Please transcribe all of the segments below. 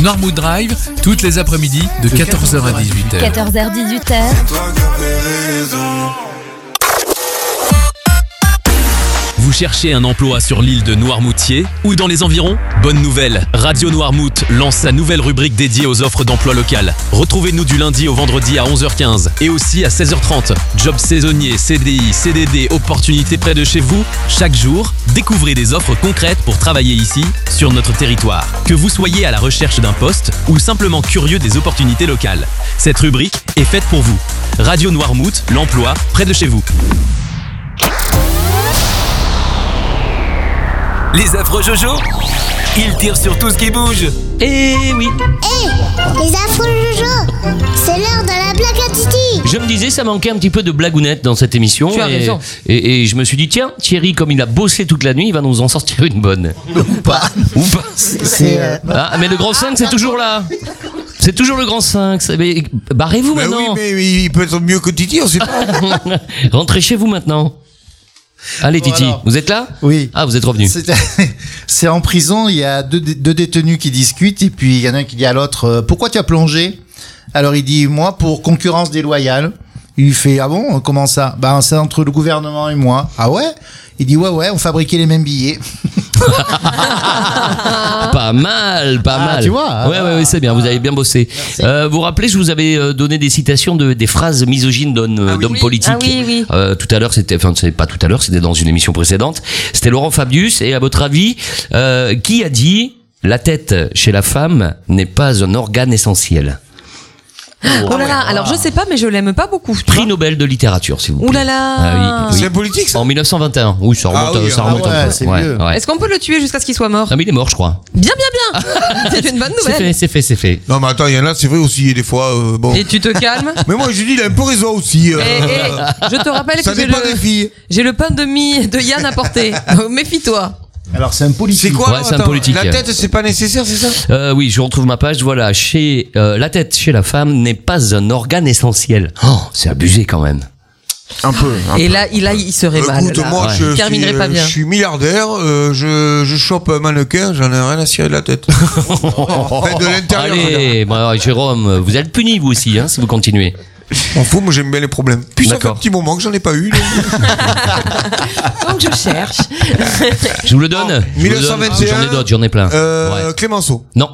Noirmouth Drive, toutes les après-midi de 14h à 18h. 14h-18h. Vous cherchez un emploi sur l'île de Noirmoutier ou dans les environs? Bonne nouvelle, Radio Noirmouth lance sa nouvelle rubrique dédiée aux offres d'emploi locales. Retrouvez-nous du lundi au vendredi à 11h15 et aussi à 16h30. Jobs saisonniers, CDI, CDD, opportunités près de chez vous. Chaque jour, découvrez des offres concrètes pour travailler ici, sur notre territoire. Que vous soyez à la recherche d'un poste ou simplement curieux des opportunités locales. Cette rubrique est faite pour vous. Radio Noirmouth, l'emploi près de chez vous. Les affreux Jojo, ils tirent sur tout ce qui bouge. Eh oui. Les affreux Jojo, c'est l'heure de la blague à Titi. Je me disais, ça manquait un petit peu de blagounette dans cette émission. Tu as raison. Et je me suis dit, tiens, Thierry, comme il a bossé toute la nuit, il va nous en sortir une bonne. Ou pas. Ah, mais le grand 5, c'est toujours là. C'est toujours le grand 5. Mais barrez-vous maintenant. Oui, mais il peut être mieux que Titi, on sait pas. Rentrez chez vous maintenant. Allez Titi, Voilà. vous êtes là? Oui. Ah, vous êtes revenu. C'est en prison, il y a deux détenus qui discutent et puis il y en a un qui dit à l'autre pourquoi tu as plongé? Alors il dit moi pour concurrence déloyale. Il lui fait ah bon, comment ça? Ben c'est entre le gouvernement et moi. Ah ouais? Il dit ouais, on fabriquait les mêmes billets. Pas mal. Tu vois, ouais, c'est bien, vous avez bien bossé. Vous vous rappelez, je vous avais donné des citations des phrases misogynes d'hommes politiques. Ah oui. Tout à l'heure, c'était dans une émission précédente. C'était Laurent Fabius. Et à votre avis, qui a dit la tête chez la femme n'est pas un organe essentiel? Oh là là, alors je sais pas, mais je l'aime pas beaucoup. Prix Nobel de littérature, s'il vous plaît. Ouh là là. Ah oui. C'est politique, ça? En 1921. Oui, ça remonte. ouais, c'est vieux. Ouais. Est-ce qu'on peut le tuer jusqu'à ce qu'il soit mort? Ah, mais il est mort, je crois. Bien. C'est une bonne nouvelle. C'est fait. Non, mais attends, il y en a, c'est vrai aussi, des fois, bon. Et tu te calmes. Mais moi, je dis, il a un peu raison aussi. Je te rappelle ça que dépend des filles. j'ai le pain de mie de Yann à porter. Donc, méfie-toi. Alors c'est un politique. C'est quoi? Ouais, c'est un attends, politique. La tête, c'est pas nécessaire, c'est ça? Oui, je retrouve ma page. Voilà, la tête chez la femme n'est pas un organe essentiel. Oh, c'est abusé quand même. Un peu. Et là, il serait mal. Écoute, Là. moi, Il terminerait pas bien. je suis milliardaire, je chope un mannequin, j'en ai rien à cirer de la tête. Enfin, de l'intérieur. Allez, Jérôme, vous êtes puni vous aussi, hein, si vous continuez. On fout, moi j'aime bien les problèmes. Puis ça fait un D'accord. petit moment que j'en ai pas eu. Donc je cherche. Je vous le donne. Je vous le donne. 1921. J'en ai d'autres, j'en ai plein. Ouais. Clémenceau. Non.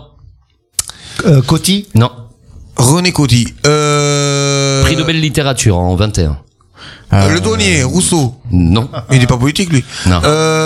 Coty. Non. René Coty. Prix Nobel de littérature en 21. Le douanier, Rousseau. Non. Il n'est pas politique, lui. Non.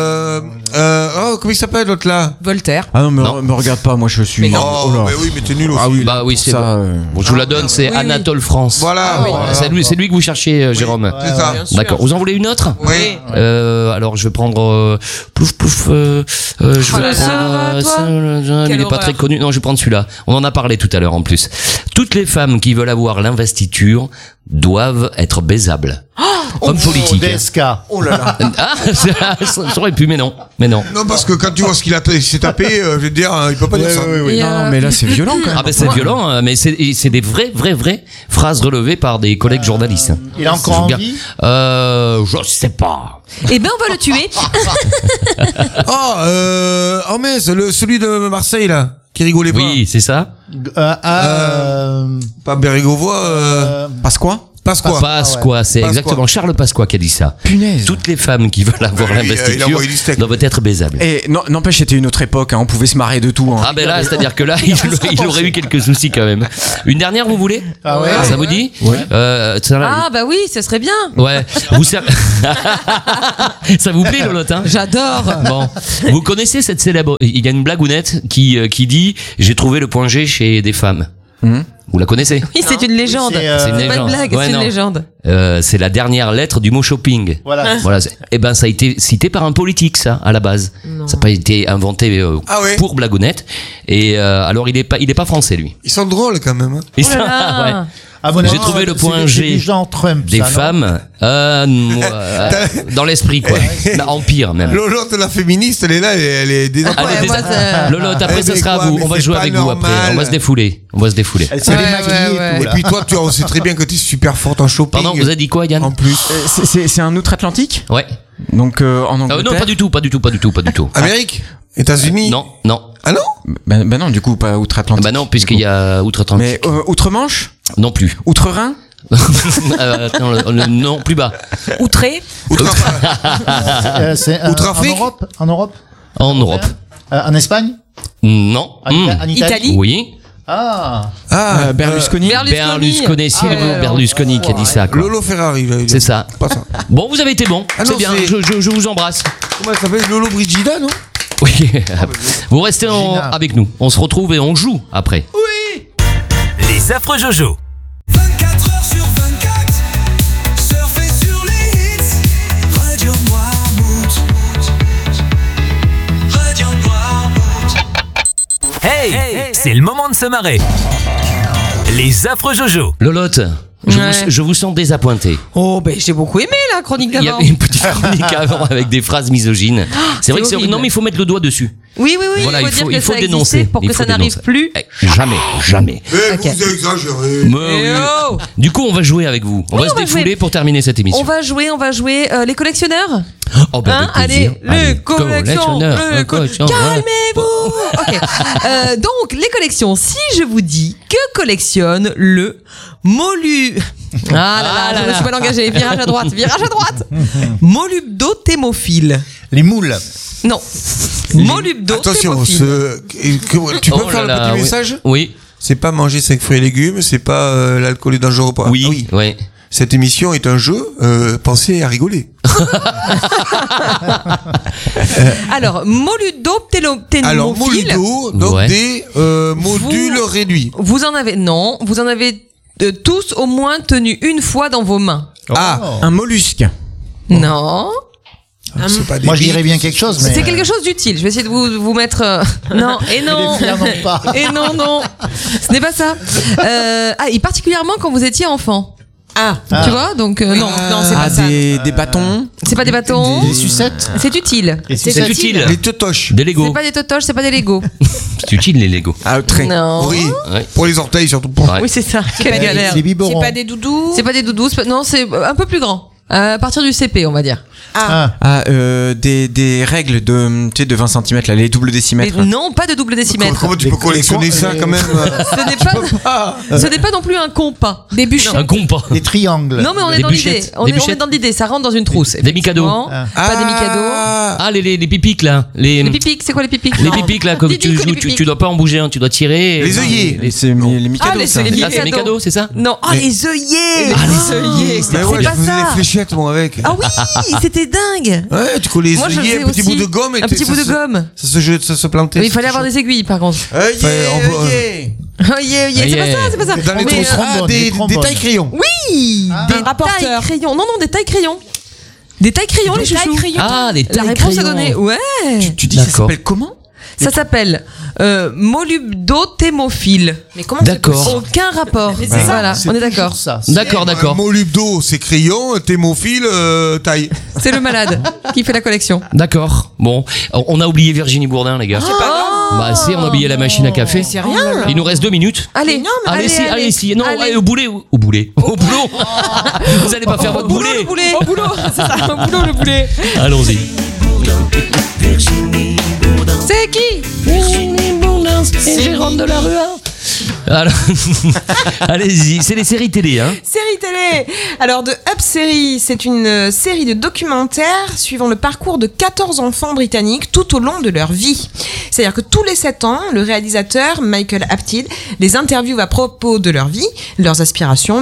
Comment il s'appelle, l'autre là? Voltaire. Ah non, Non. me regarde pas, moi je suis. Mais non. Oh, là. mais oui, mais t'es nul aussi. Ah oui, Bah oui, c'est ça. bon. Je vous la donne, c'est Oui. Anatole France. Voilà. C'est lui que vous cherchez, Jérôme. C'est ça. D'accord. Vous en voulez une autre? Oui. Alors je vais prendre plouf. Je vais Sarah, toi il Quelle n'est pas horreur. très connu. Non, je vais prendre celui-là. On en a parlé tout à l'heure en plus. Toutes les femmes qui veulent avoir l'investiture doivent être baisables. Homme politique. DSK. Oh là là. Ah, ça aurait pu, mais non. Non, parce que quand tu vois ce qu'il s'est tapé, je vais te dire, il peut pas dire ça. Et, Non, mais là c'est violent quand même. Ah ben c'est violent, hein, mais c'est des vraies phrases relevées par des collègues journalistes. Il a encore Je envie? je sais pas. Eh ben, on va le tuer. Oh mince, celui de Marseille là, qui rigolait pas. Oui, c'est ça. Pas Bérégovois. Pasqua. Pasqua, c'est Pasqua. exactement Charles Pasqua qui a dit ça. Punaise. Toutes les femmes qui veulent avoir Il a l'investiture envoyé du steak. doivent être baisables. Et n'empêche, c'était une autre époque, hein, on pouvait se marrer de tout. Hein. Ah ben là, c'est-à-dire que là, il aurait eu quelques soucis quand même. Une dernière, vous voulez? Ah ouais. Ça vous dit? Ah bah oui, ça serait bien. Ouais. Ça vous plaît, Lolotte, hein? J'adore. Bon, vous connaissez cette célèbre... Il y a une blagounette qui dit « J'ai trouvé le point G chez des femmes ». Vous la connaissez? Oui, c'est une légende. C'est une C'est pas une légende. blague, Ouais, c'est une non. légende. C'est la dernière lettre du mot shopping. Voilà. Et ben ça a été cité par un politique, ça, à la base. Non. Ça n'a pas été inventé Ah ouais. pour blagounette. Et alors il est pas français, lui. Ils sont drôles quand même. Hein. Et Oh là là. ouais. À mon J'ai avis, trouvé le c'est point des- G c'est du genre Trump. des ça, non? femmes dans l'esprit, quoi. Empire, même. L'autre, la féministe, elle est là, elle est désaccord. Allez, Ouais, moi, ça- Lolotte, après Eh ça ben sera à quoi, vous. mais On va c'est jouer pas avec vous après. normal. On va se défouler. Elle s'est Ouais, démaquillée ouais, et tout, Et là. puis toi, on sait très bien que t'es super forte en shopping. Pardon, vous avez dit quoi, Yann? En plus. C'est un outre-Atlantique. Ouais. Donc en Angleterre. Non, pas du tout. Amérique. États-Unis. Non. Ah non? Bah non, du coup, pas outre-Atlantique. Bah non, puisqu'il y a outre-Atlantique. Mais outre-Manche? Non plus. Outre-Rhin? Attends, non, plus bas. Outré. C'est Outre-Afrique. En Europe. En Europe. En Espagne. Non. En Italie. Oui. Berlusconi. Berlusconi, c'est Berlusconi qui a dit ça, quoi. Lolo Ferrari. C'est ça. Pas ça. Bon, vous avez été bon. Ah non, c'est bien. c'est- Je vous embrasse. Comment elle s'appelle? Lolo Brigida, non? Oui. Vous restez avec nous. On se retrouve et on joue après. Les affreux Jojo. 24h sur 24, surfer sur les hits. Radio Noirmouth. Radio Noirmouth. Hey, c'est le moment de se marrer. Les affreux Jojo. Lolotte, je vous sens désappointé. Oh, ben j'ai beaucoup aimé la chronique Il y d'avant. avait une petite chronique avant avec des phrases misogynes. C'est vrai que c'est horrible. Non, mais il faut mettre le doigt dessus. Oui, Voilà, il faut dire que ça dénoncer. existait pour Il que faut ça n'arrive dénoncer. plus. Jamais. Mais Ok. vous exagérez. Mais oui. Oh. Du coup, on va jouer avec vous. On va se on va défouler jouer. pour terminer cette émission. On va jouer les collectionneurs. Oh, ben, avec Allez, plaisir. les collections. collectionneur. Calmez-vous. Ok. Donc, les collections. Si je vous dis que collectionne le Molu. Ah là là, je me suis mal engagée. Virage à droite. Molybdothémophile. Les moules. Non. Attention, Molybdothémophile. tu peux Oh faire là le petit là, oui. message? Oui. C'est pas manger 5 fruits et légumes, c'est pas l'alcool est dangereux pour Oui. Oui. Cette émission est un jeu, pensez à rigoler. Alors, molybdothémophile. Alors, Moludo, donc Ouais. des modules réduits. Vous en avez tous au moins tenu une fois dans vos mains. Ah, Un mollusque. Non. c'est pas des Moi, je billes. dirais bien quelque chose, mais. C'est quelque chose d'utile. Je vais essayer de vous mettre. Non, et non. Les filles n'en ont pas. Et non. Ce n'est pas ça. Et particulièrement quand vous étiez enfant. Tu vois, donc non, c'est pas ça. Des bâtons. C'est pas des bâtons. Des sucettes. C'est utile. C'est utile. Les teutoches. Des Lego. C'est pas des totoches, c'est pas des Legos. C'est utile, les Lego. Très. Non. Oui, Ouais. pour les orteils surtout. Pour... Ouais. Oui, c'est ça. Quelle galère. Les biberons. des doudous. C'est pas des doudous. Non, c'est un peu plus grand. À partir du CP, on va dire. Des règles de 20 cm, là, les doubles décimètres. Mais non, pas de double décimètre. Comment tu peux collectionner ça quand même? Ce n'est pas non plus un compas. Des bûches. Un compas. Des triangles. Non, mais on est Des dans l'idée. bûchettes. On Des est bûchettes. dans l'idée. Ça rentre dans une trousse. Des micados. effectivement. Pas des micados. Ah, les pipiques, là. Les pipiques, c'est quoi les pipiques? Les pipiques, là, comme Dis-tu que les tu pipiques. dois pas en bouger, hein, tu dois tirer. Les œillets. Les micados, les ça. œillets. Ah, c'est Mikado, c'est ça? Non, les œillets. Ah, les œillets. Mais ouais, c'est je pas faisais ça. des fléchettes moi avec. Ah oui, c'était dingue. Ouais, tu collais les Moi, je œillets, faisais un petit aussi bout de gomme. un petit bout de gomme. Ça se plantait. Mais il fallait avoir des aiguilles, par contre. Œillets, C'est pas ça. Dans les Mais, trombones, des tailles crayons. oui, des tailles crayons. Non, des tailles crayons. Des tailles crayons, les chouchous. Ah, des La tailles réponse est crayons. donnée. Ouais. Tu dis ça D'accord. s'appelle comment? Ça s'appelle molybdothémophile. Mais comment D'accord. Aucun rapport. Voilà, on est d'accord. Ça. D'accord. Molybdo, c'est crayon. Thémophile, taille. C'est le malade qui fait la collection. D'accord. Bon, on a oublié Virginie Bourdin, les gars. Bah, si, on a oublié la machine à café. C'est rien. Il nous reste 2 minutes. Allez, Allez, si. Non, allez. allez, au boulet. Au boulot. Vous allez pas faire votre boulet. Le boulet. Au boulot, c'est ça. Au boulot, le boulet. Allons-y. C'est qui? Gérante de la rue. Alors, allez-y, c'est les séries télé, hein. Série télé. Alors, de Up Série, c'est une série de documentaires suivant le parcours de 14 enfants britanniques tout au long de leur vie. C'est-à-dire que tous les 7 ans, le réalisateur Michael Apted les interviewe à propos de leur vie, leurs aspirations,